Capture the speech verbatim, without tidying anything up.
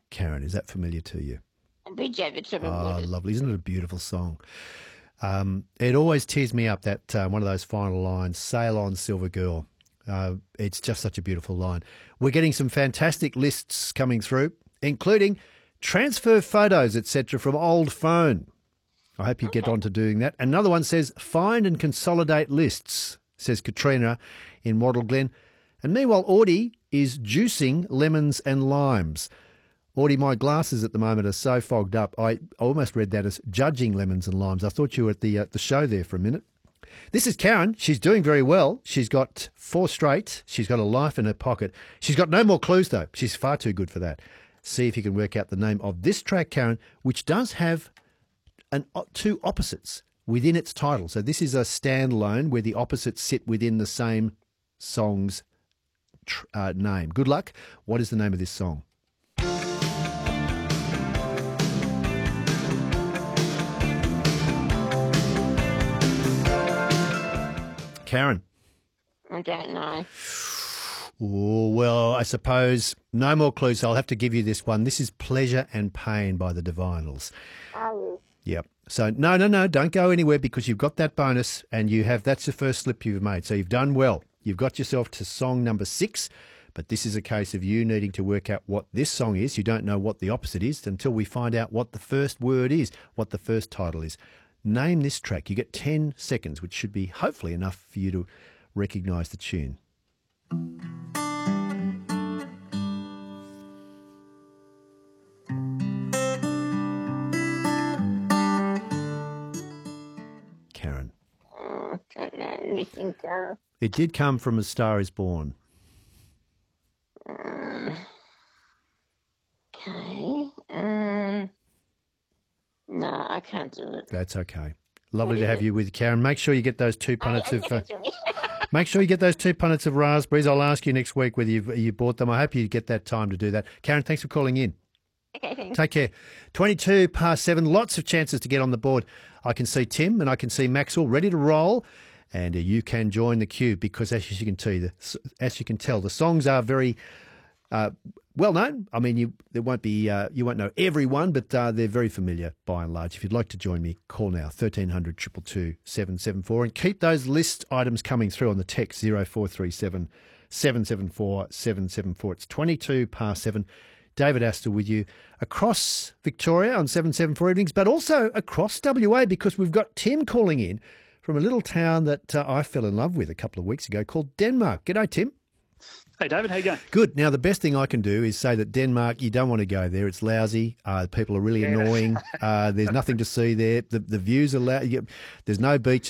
Karen, is that familiar to you? Bridge over to the Oh, waters. lovely. Isn't it a beautiful song? Um, it always tears me up, that uh, one of those final lines, sail on, silver girl. Uh, it's just such a beautiful line. We're getting some fantastic lists coming through, including transfer photos, et cetera, from old phone. I hope you get on to doing that. Another one says, find and consolidate lists, says Katrina in Wattle Glen. And meanwhile, Audie is juicing lemons and limes. Audie, my glasses at the moment are so fogged up, I almost read that as judging lemons and limes. I thought you were at the uh, the show there for a minute. This is Karen. She's doing very well. She's got four straight. She's got a life in her pocket. She's got no more clues, though. She's far too good for that. See if you can work out the name of this track, Karen, which does have an, two opposites within its title. So this is a standalone where the opposites sit within the same song's tr- uh, name. Good luck. What is the name of this song? Karen. I don't know. Oh, well, I suppose no more clues. So I'll have to give you this one. This is Pleasure and Pain by the Divinals. Oh, Yep. So no, no, no, don't go anywhere because you've got that bonus and you have, that's the first slip you've made. So you've done well. You've got yourself to song number six, but this is a case of you needing to work out what this song is. You don't know what the opposite is until we find out what the first word is, what the first title is. Name this track. You get ten seconds, which should be hopefully enough for you to recognise the tune. Karen. oh, I don't know. Let me think. Uh, It did come from A Star Is Born. um, okay. Um, no, I can't do it. That's okay. Lovely to have you with Karen. Make sure you get those two punnets of uh, Okay, make sure you get those two punnets of raspberries. I'll ask you next week whether you've you bought them. I hope you get that time to do that. Karen, thanks for calling in. thanks. Take care. twenty-two past seven. Lots of chances to get on the board. I can see Tim and I can see Maxwell ready to roll, and uh, you can join the queue because, as you can tell, the, as you can tell, the songs are very uh, well known. I mean, you there won't be uh, you won't know everyone, but uh, they're very familiar by and large. If you'd like to join me, call now thirteen hundred two two two seven seven four and keep those list items coming through on the text zero four three seven seven seven four seven seven four. It's twenty-two past seven. David Astor with you across Victoria on seven seven four evenings, but also across W A because we've got Tim calling in from a little town that uh, I fell in love with a couple of weeks ago called Denmark. G'day, Tim. Hey, David, how you going? Good. Now, the best thing I can do is say that Denmark, you don't want to go there. It's lousy. Uh, people are really Yeah. annoying. Uh, there's nothing to see there. The, the views are lousy. There's no beaches.